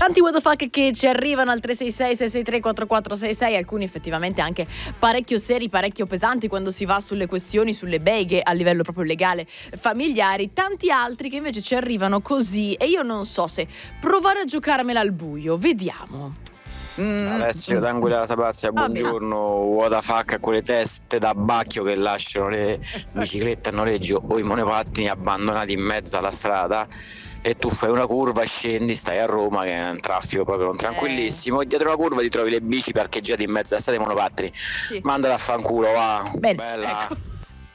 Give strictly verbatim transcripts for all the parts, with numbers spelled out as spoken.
Tanti what the fuck che ci arrivano al tre sei sei sei sei tre quattro quattro sei sei, alcuni effettivamente anche parecchio seri, parecchio pesanti quando si va sulle questioni, sulle beghe a livello proprio legale, familiari, tanti altri che invece ci arrivano così e io non so se provare a giocarmela al buio, vediamo. Mm. Alessio d'Anguilla Sapazia, buongiorno. What the fuck a quelle teste da bacchio che lasciano le biciclette a noleggio o i monopattini abbandonati in mezzo alla strada e tu fai una curva, scendi, stai a Roma che è un traffico proprio non tranquillissimo e dietro la curva ti trovi le bici parcheggiate in mezzo alla strada dei monopattini. Sì. Mandala a fanculo, va. Bene, bella. Ecco.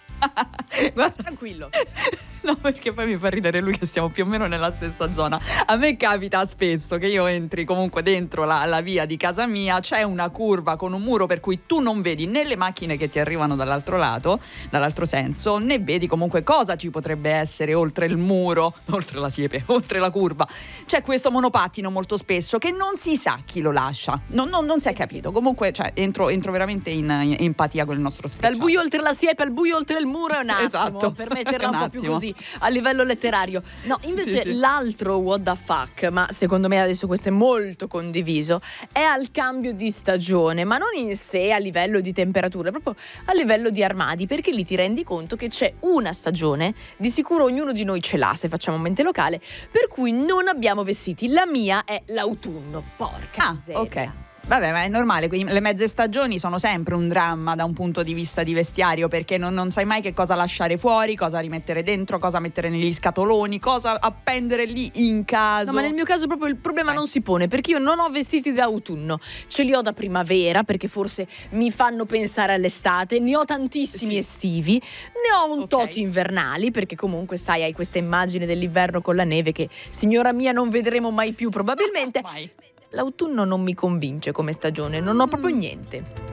Guarda, tranquillo. No, perché poi mi fa ridere lui che stiamo più o meno nella stessa zona. A me capita spesso che io entri comunque dentro la, la via di casa mia, c'è una curva con un muro per cui tu non vedi né le macchine che ti arrivano dall'altro lato, dall'altro senso, né vedi comunque cosa ci potrebbe essere oltre il muro, oltre la siepe, oltre la curva. C'è questo monopattino molto spesso che non si sa chi lo lascia, non, non, non si è capito. Comunque cioè, entro, entro veramente in, in empatia con il nostro speciale. Dal buio oltre la siepe al buio oltre il muro è un attimo, esatto, per metterla un, un po' attimo. più così a livello letterario. No, invece sì, sì. l'altro what the fuck, ma secondo me adesso questo è molto condiviso, è al cambio di stagione, ma non in sé a livello di temperature, proprio a livello di armadi, perché lì ti rendi conto che c'è una stagione, di sicuro ognuno di noi ce l'ha se facciamo mente locale, per cui non abbiamo vestiti. La mia è l'autunno, porca ah, miseria. Ok. Vabbè, ma è normale, le mezze stagioni sono sempre un dramma da un punto di vista di vestiario, perché non, non sai mai che cosa lasciare fuori, cosa rimettere dentro, cosa mettere negli scatoloni, cosa appendere lì in caso. No, ma nel mio caso proprio il problema eh. non si pone, perché io non ho vestiti d'autunno, ce li ho da primavera perché forse mi fanno pensare all'estate, ne ho tantissimi sì. estivi, ne ho un okay. tot invernali, perché comunque sai hai questa immagine dell'inverno con la neve che signora mia non vedremo mai più probabilmente. mai. L'autunno non mi convince come stagione, non ho proprio niente.